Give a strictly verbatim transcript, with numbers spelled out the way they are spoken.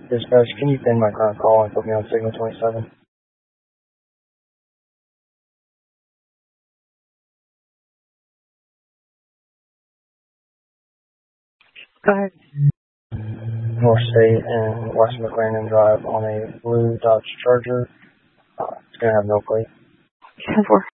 Dispatch, can you pin my current call and put me on signal twenty-seven? Go ahead. North State and West McLennan Drive on a blue Dodge Charger. Uh, it's going to have no plate. ten four.